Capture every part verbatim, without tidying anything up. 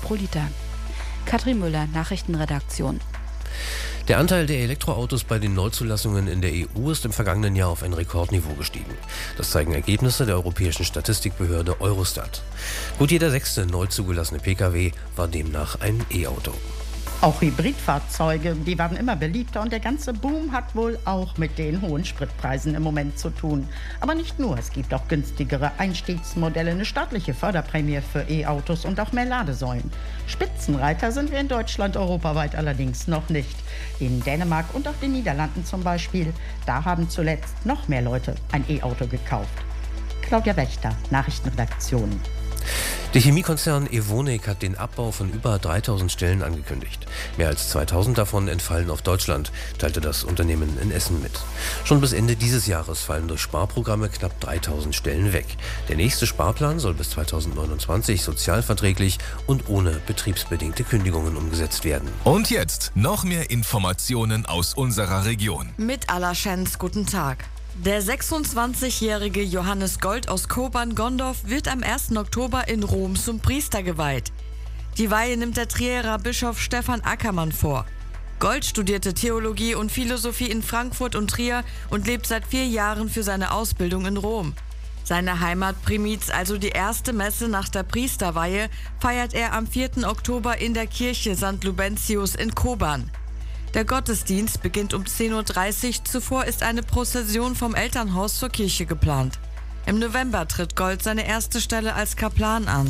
pro Liter. Katrin Müller, Nachrichtenredaktion. Der Anteil der Elektroautos bei den Neuzulassungen in der E U ist im vergangenen Jahr auf ein Rekordniveau gestiegen. Das zeigen Ergebnisse der europäischen Statistikbehörde Eurostat. Gut jeder sechste neu zugelassene Pkw war demnach ein E-Auto. Auch Hybridfahrzeuge, die werden immer beliebter und der ganze Boom hat wohl auch mit den hohen Spritpreisen im Moment zu tun. Aber nicht nur, es gibt auch günstigere Einstiegsmodelle, eine staatliche Förderprämie für E-Autos und auch mehr Ladesäulen. Spitzenreiter sind wir in Deutschland europaweit allerdings noch nicht. In Dänemark und auch den Niederlanden zum Beispiel, da haben zuletzt noch mehr Leute ein E-Auto gekauft. Claudia Wächter, Nachrichtenredaktion. Der Chemiekonzern Evonik hat den Abbau von über dreitausend Stellen angekündigt. Mehr als zweitausend davon entfallen auf Deutschland, teilte das Unternehmen in Essen mit. Schon bis Ende dieses Jahres fallen durch Sparprogramme knapp dreitausend Stellen weg. Der nächste Sparplan soll bis zweitausendneunundzwanzig sozialverträglich und ohne betriebsbedingte Kündigungen umgesetzt werden. Und jetzt noch mehr Informationen aus unserer Region. Mit Allerschenz, guten Tag. Der sechsundzwanzigjährige Johannes Gold aus Kobern-Gondorf wird am ersten Oktober in Rom zum Priester geweiht. Die Weihe nimmt der Trierer Bischof Stefan Ackermann vor. Gold studierte Theologie und Philosophie in Frankfurt und Trier und lebt seit vier Jahren für seine Ausbildung in Rom. Seine Heimatprimiz, also die erste Messe nach der Priesterweihe, feiert er am vierten Oktober in der Kirche Sankt Lubentius in Kobern. Der Gottesdienst beginnt um zehn Uhr dreißig, zuvor ist eine Prozession vom Elternhaus zur Kirche geplant. Im November tritt Gold seine erste Stelle als Kaplan an.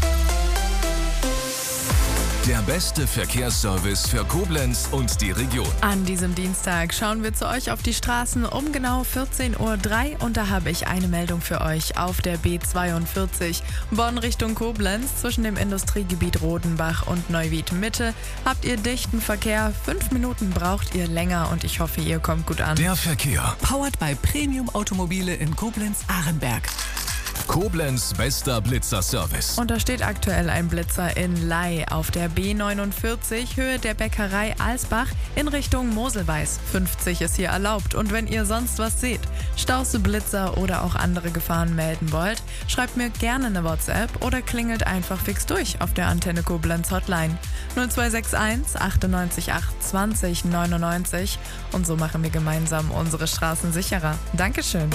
Der beste Verkehrsservice für Koblenz und die Region. An diesem Dienstag schauen wir zu euch auf die Straßen um genau vierzehn Uhr drei und da habe ich eine Meldung für euch auf der B zweiundvierzig. Bonn Richtung Koblenz zwischen dem Industriegebiet Rodenbach und Neuwied Mitte habt ihr dichten Verkehr. Fünf Minuten braucht ihr länger und ich hoffe, ihr kommt gut an. Der Verkehr. Powered by Premium Automobile in Koblenz-Arenberg. Koblenz bester Blitzer-Service. Und da steht aktuell ein Blitzer in Ley auf der B neunundvierzig, Höhe der Bäckerei Alsbach in Richtung Moselweiß. fünfzig ist hier erlaubt und wenn ihr sonst was seht, Staus, Blitzer oder auch andere Gefahren melden wollt, schreibt mir gerne eine WhatsApp oder klingelt einfach fix durch auf der Antenne Koblenz Hotline null zwei sechs eins achtundneunzig acht zwanzig neunundneunzig und so machen wir gemeinsam unsere Straßen sicherer. Dankeschön.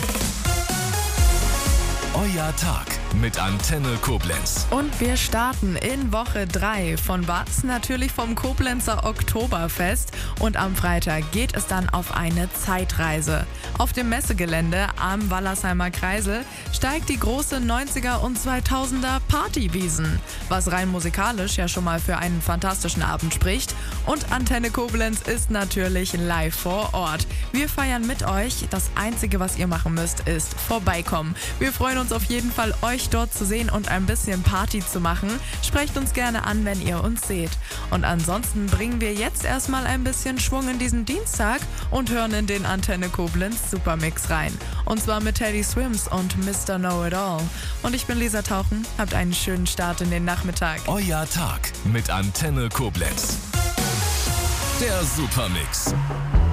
Euer Tag mit Antenne Koblenz. Und wir starten in Woche drei von was? Natürlich vom Koblenzer Oktoberfest. Und am Freitag geht es dann auf eine Zeitreise. Auf dem Messegelände am Wallersheimer Kreisel steigt die große neunziger und zweitausender Partywiesen. Was rein musikalisch ja schon mal für einen fantastischen Abend spricht. Und Antenne Koblenz ist natürlich live vor Ort. Wir feiern mit euch. Das Einzige, was ihr machen müsst, ist vorbeikommen. Wir freuen uns auf jeden Fall, euch dort zu sehen und ein bisschen Party zu machen. Sprecht uns gerne an, wenn ihr uns seht. Und ansonsten bringen wir jetzt erstmal ein bisschen Schwung in diesen Dienstag und hören in den Antenne Koblenz Supermix rein. Und zwar mit Teddy Swims und Mister Know-It-All. Und ich bin Lisa Tauchen. Habt einen schönen Start in den Nachmittag. Euer Tag mit Antenne Koblenz. Der Supermix.